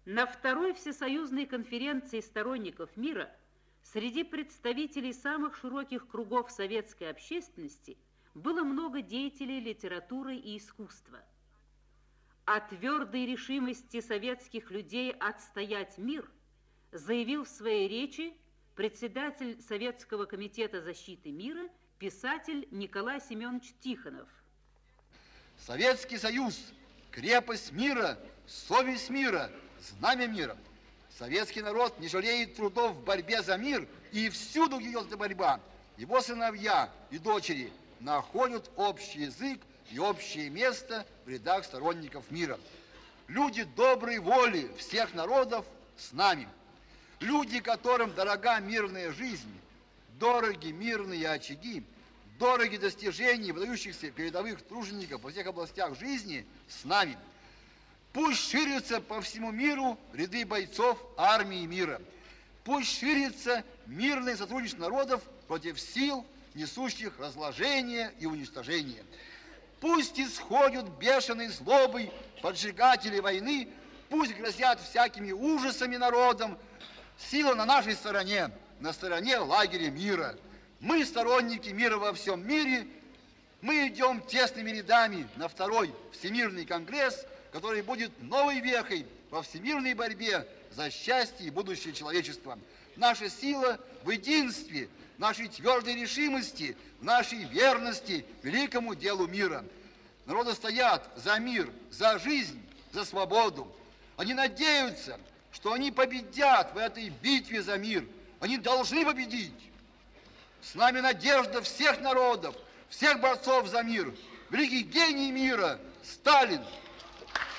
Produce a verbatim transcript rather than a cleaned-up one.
На второй всесоюзной конференции сторонников мира среди представителей самых широких кругов советской общественности было много деятелей литературы и искусства. О твердой решимости советских людей отстоять мир заявил в своей речи председатель Советского комитета защиты мира, писатель Николай Семенович Тихонов. Советский Союз – крепость мира, совесть мира, знамя мира. Советский народ не жалеет трудов в борьбе за мир, и всюду, где идет эта борьба, его сыновья и дочери находят общий язык и общее место в рядах сторонников мира. Люди доброй воли всех народов с нами. Люди, которым дорога мирная жизнь, дороги мирные очаги, дороги достижения выдающихся передовых тружеников во всех областях жизни с нами. Пусть ширятся по всему миру ряды бойцов армии мира. Пусть ширится мирное сотрудничество народов против сил, несущих разложение и уничтожение. Пусть исходят бешеной злобой поджигатели войны, пусть грозят всякими ужасами народам. Сила на нашей стороне, на стороне лагеря мира. Мы сторонники мира во всем мире. Мы идем тесными рядами на второй Всемирный конгресс, который будет новой вехой во всемирной борьбе за счастье и будущее человечества. Наша сила в единстве, в нашей твердой решимости, в нашей верности великому делу мира. Народы стоят за мир, за жизнь, за свободу. Они надеются, что они победят в этой битве за мир. Они должны победить. С нами надежда всех народов, всех борцов за мир. Великий гений мира Сталин.